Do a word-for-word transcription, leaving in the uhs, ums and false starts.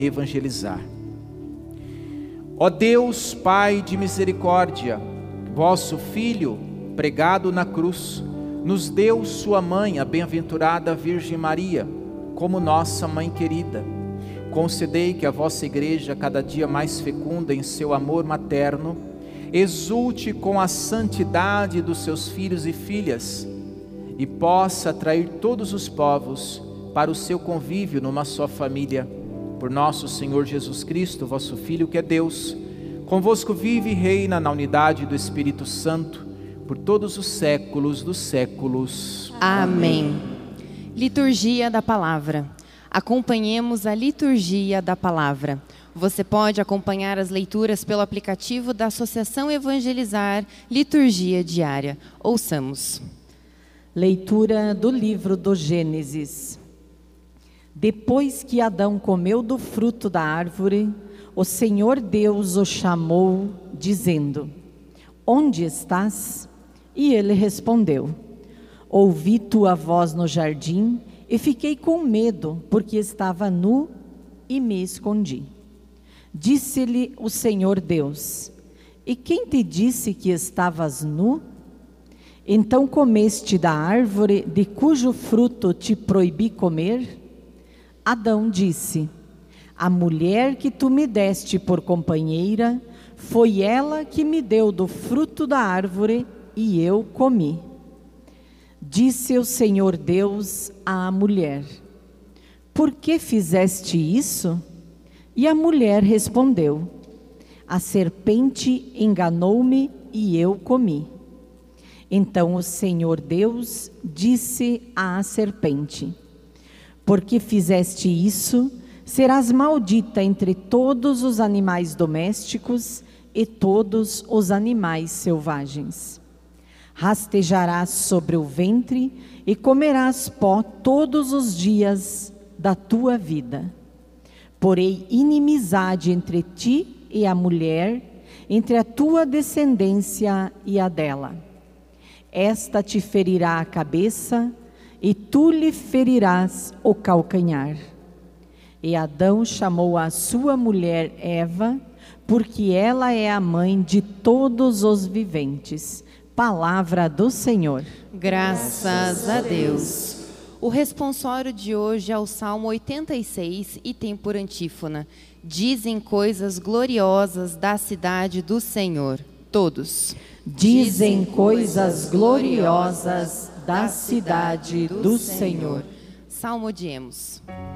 evangelizar. Ó Deus, Pai de misericórdia, vosso Filho, pregado na cruz, nos deu sua mãe, a bem-aventurada Virgem Maria, como nossa mãe querida. Concedei que a vossa igreja, cada dia mais fecunda em seu amor materno, exulte com a santidade dos seus filhos e filhas e possa atrair todos os povos para o seu convívio numa só família. Por nosso Senhor Jesus Cristo, vosso Filho, que é Deus, convosco vive e reina na unidade do Espírito Santo, por todos os séculos dos séculos. Amém. Liturgia da Palavra. Acompanhemos a liturgia da Palavra. Você pode acompanhar as leituras pelo aplicativo da Associação Evangelizar Liturgia Diária. Ouçamos. Leitura do livro do Gênesis. Depois que Adão comeu do fruto da árvore, o Senhor Deus o chamou, dizendo: Onde estás? E ele respondeu: Ouvi tua voz no jardim e fiquei com medo, porque estava nu e me escondi. Disse-lhe o Senhor Deus: E quem te disse que estavas nu? Então comeste da árvore de cujo fruto te proibi comer? Adão disse: A mulher que tu me deste por companheira, foi ela que me deu do fruto da árvore e eu comi. Disse o Senhor Deus à mulher: Por que fizeste isso? E a mulher respondeu: A serpente enganou-me e eu comi. Então o Senhor Deus disse à serpente: Porque fizeste isso, serás maldita entre todos os animais domésticos e todos os animais selvagens. Rastejarás sobre o ventre e comerás pó todos os dias da tua vida. Porém, inimizade entre ti e a mulher, entre a tua descendência e a dela. Esta te ferirá a cabeça, e tu lhe ferirás o calcanhar. E Adão chamou a sua mulher Eva, porque ela é a mãe de todos os viventes. Palavra do Senhor. Graças a Deus. O responsório de hoje é o Salmo oitenta e seis e tem por antífona: Dizem coisas gloriosas da cidade do Senhor. Todos. Dizem coisas gloriosas da cidade do Senhor. Salmodiemos.